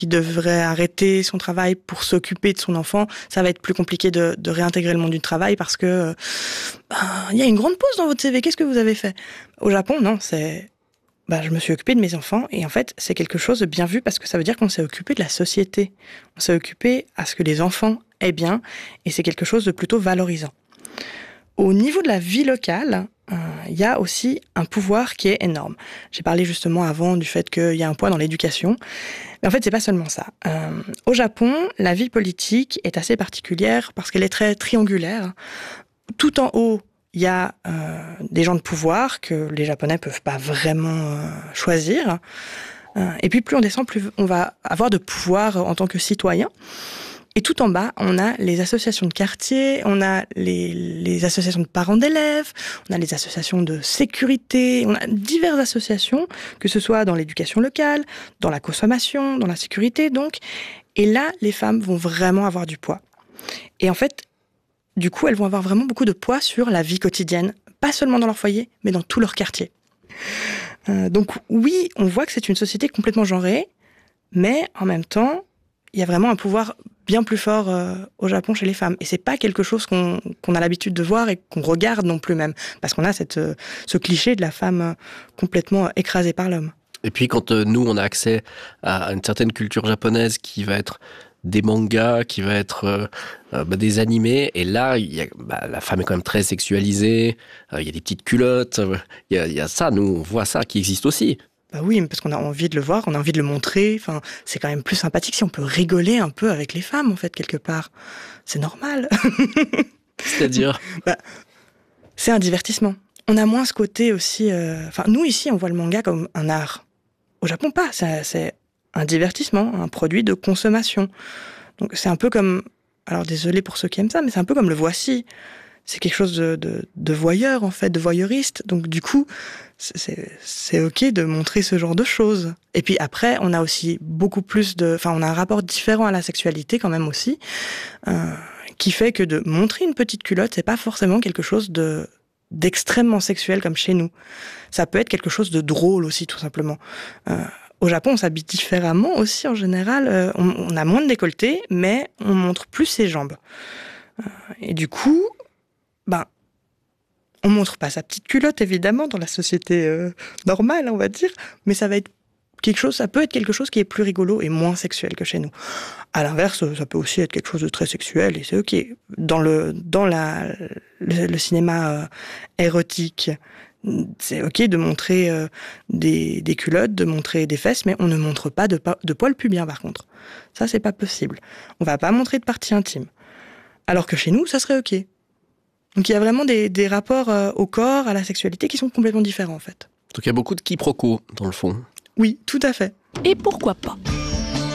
qui devrait arrêter son travail pour s'occuper de son enfant, ça va être plus compliqué de réintégrer le monde du travail parce que il y a une grande pause dans votre CV. Qu'est-ce que vous avez fait? Au Japon, non, c'est je me suis occupée de mes enfants et en fait, c'est quelque chose de bien vu parce que ça veut dire qu'on s'est occupé de la société. On s'est occupé à ce que les enfants aient bien et c'est quelque chose de plutôt valorisant. Au niveau de la vie locale, il y a aussi un pouvoir qui est énorme. J'ai parlé justement avant du fait qu'il y a un poids dans l'éducation. Mais en fait, c'est pas seulement ça. Au Japon, la vie politique est assez particulière parce qu'elle est très triangulaire. Tout en haut, il y a des gens de pouvoir que les Japonais peuvent pas vraiment choisir. Et puis plus on descend, plus on va avoir de pouvoir en tant que citoyen. Et tout en bas, on a les associations de quartier, on a les associations de parents d'élèves, on a les associations de sécurité, on a diverses associations, que ce soit dans l'éducation locale, dans la consommation, dans la sécurité, donc. Et là, les femmes vont vraiment avoir du poids. Et en fait, du coup, elles vont avoir vraiment beaucoup de poids sur la vie quotidienne, pas seulement dans leur foyer, mais dans tout leur quartier. Donc oui, on voit que c'est une société complètement genrée, mais en même temps, il y a vraiment un pouvoir bien plus fort au Japon chez les femmes. Et c'est pas quelque chose qu'on a l'habitude de voir et qu'on regarde non plus même. Parce qu'on a ce cliché de la femme complètement écrasée par l'homme. Et puis quand nous, on a accès à une certaine culture japonaise qui va être des mangas, qui va être des animés, et là, la femme est quand même très sexualisée, il y a des petites culottes, il y a ça, nous, on voit ça qui existe aussi. Bah oui, parce qu'on a envie de le voir, on a envie de le montrer. Enfin, c'est quand même plus sympathique si on peut rigoler un peu avec les femmes, en fait, quelque part. C'est normal. C'est-à-dire c'est un divertissement. On a moins ce côté aussi... nous, ici, on voit le manga comme un art. Au Japon, pas. C'est un divertissement, un produit de consommation. Donc, c'est un peu comme... Alors, désolé pour ceux qui aiment ça, mais c'est un peu comme le voici. C'est quelque chose de voyeur, en fait, de voyeuriste. Donc, du coup, c'est OK de montrer ce genre de choses. Et puis après, on a aussi beaucoup plus on a un rapport différent à la sexualité, quand même, aussi, qui fait que de montrer une petite culotte, c'est pas forcément quelque chose d'extrêmement sexuel comme chez nous. Ça peut être quelque chose de drôle aussi, tout simplement. Au Japon, on s'habille différemment aussi, en général. On a moins de décolleté, mais on montre plus ses jambes. Et du coup... on montre pas sa petite culotte, évidemment, dans la société normale, on va dire, mais ça peut être quelque chose qui est plus rigolo et moins sexuel que chez nous. À l'inverse, ça peut aussi être quelque chose de très sexuel, et c'est OK. Dans le cinéma érotique, c'est OK de montrer des culottes, de montrer des fesses, mais on ne montre pas de poils pubiens, par contre. Ça, c'est pas possible. On va pas montrer de parties intimes. Alors que chez nous, ça serait OK. Donc il y a vraiment des rapports au corps, à la sexualité qui sont complètement différents en fait. Donc il y a beaucoup de quiproquos dans le fond. Oui, tout à fait. Et pourquoi pas ?